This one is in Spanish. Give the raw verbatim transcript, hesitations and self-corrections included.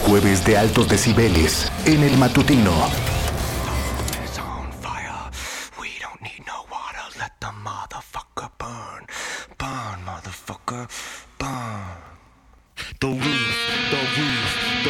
Jueves de altos decibeles en el matutino. It's on fire. We don't need no water. Let the motherfucker burn. Burn, motherfucker. Burn. The roof, the roof.